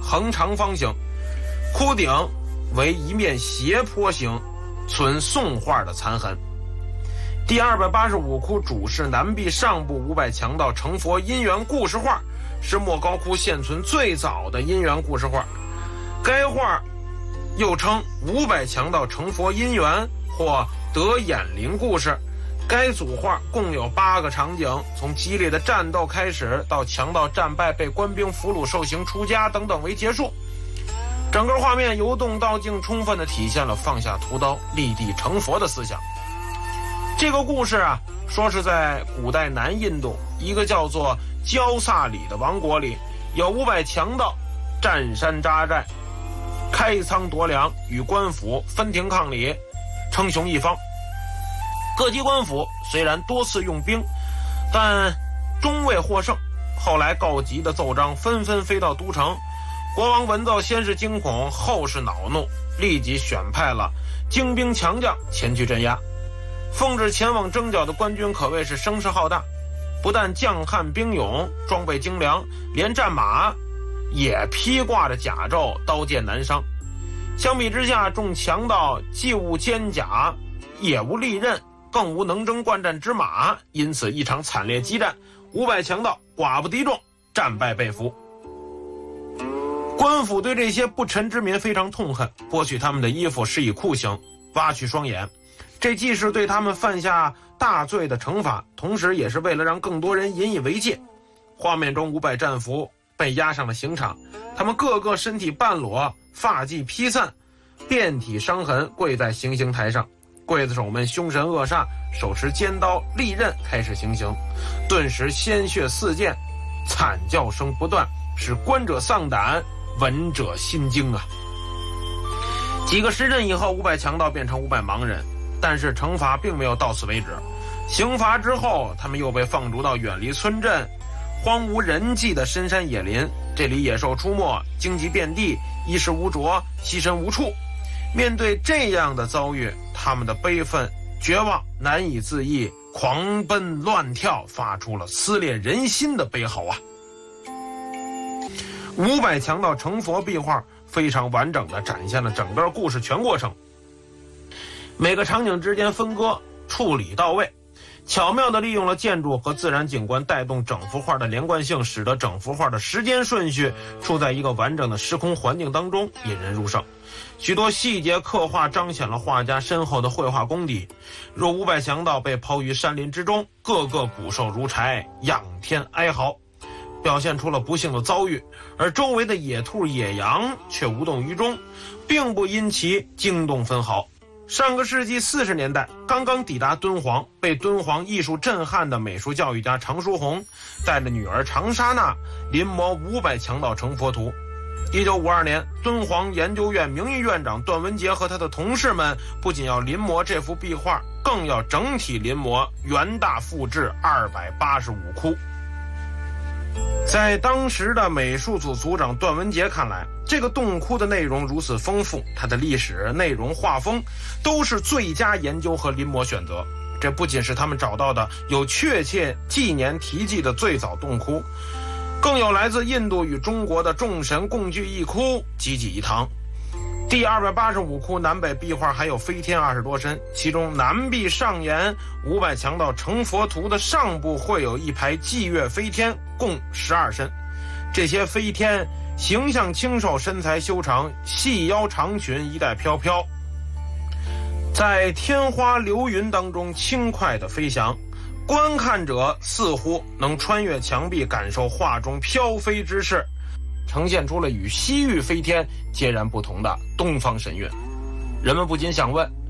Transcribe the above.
横长方形，窟顶为一面斜坡形，存宋画的残痕。第285窟主室南壁上部500强盗成佛姻缘故事画，是莫高窟现存最早的姻缘故事画。该画又称500强盗成佛姻缘或得眼灵故事。该组画共有8个场景，从激烈的战斗开始，到强盗战败被官兵俘虏受刑出家等等为结束。整个画面由动到静，充分地体现了放下屠刀立地成佛的思想。这个故事啊，说是在古代南印度一个叫做焦萨里的王国里，有500强盗占山扎寨，开仓夺粮，与官府分庭抗礼，称雄一方。各级官府虽然多次用兵，但终未获胜。后来告急的奏章纷纷飞到都城，国王闻奏，先是惊恐，后是恼怒，立即选派了精兵强将前去镇压。奉旨前往征剿的官军可谓是声势浩大，不但将汉兵勇，装备精良，连战马也披挂着甲胄，刀剑难伤。相比之下，众强盗既无坚甲，也无利刃，更无能征惯战之马，因此一场惨烈激战，500强盗寡不敌众，战败被俘。官府对这些不臣之民非常痛恨，剥去他们的衣服，施以酷刑，挖去双眼。这既是对他们犯下大罪的惩罚，同时也是为了让更多人引以为戒。画面中500战俘被押上了刑场，他们个个身体半裸，发髻披散，遍体伤痕，跪在行刑台上。刽子手们凶神恶煞，手持尖刀利刃开始行刑，顿时鲜血四溅，惨叫声不断，使观者丧胆，闻者心惊啊！几个时辰以后，500强盗变成500盲人，但是惩罚并没有到此为止。刑罚之后，他们又被放逐到远离村镇、荒无人迹的深山野林，这里野兽出没，荆棘遍地，衣食无着，栖身无处。面对这样的遭遇，他们的悲愤、绝望难以自抑，狂奔乱跳，发出了撕裂人心的悲嚎啊！500强盗成佛壁画非常完整地展现了整个故事全过程，每个场景之间分割处理到位，巧妙地利用了建筑和自然景观带动整幅画的连贯性，使得整幅画的时间顺序处在一个完整的时空环境当中，引人入胜。许多细节刻画彰显了画家深厚的绘画功底，如500强盗被抛于山林之中，个个骨瘦如柴，仰天哀嚎，表现出了不幸的遭遇，而周围的野兔野羊却无动于衷，并不因其惊动分毫。上个世纪40年代，刚刚抵达敦煌，被敦煌艺术震撼的美术教育家常书鸿带着女儿常莎娜临摹500强盗成佛图。1952年，敦煌研究院名誉院长段文杰和他的同事们不仅要临摹这幅壁画，更要整体临摹，原大复制285窟。在当时的美术组组长段文杰看来，这个洞窟的内容如此丰富，它的历史、内容、画风都是最佳研究和临摹选择。这不仅是他们找到的有确切纪年题记的最早洞窟，更有来自印度与中国的众神共聚一窟，济济一堂。第285窟南北壁画还有飞天20多身，其中南壁上沿500强盗成佛图的上部绘有一排霁月飞天，共12身。这些飞天形象清瘦，身材修长，细腰长裙，衣带飘飘，在天花流云当中轻快地飞翔，观看者似乎能穿越墙壁，感受画中飘飞之势，呈现出了与西域飞天截然不同的东方神韵。人们不禁想问，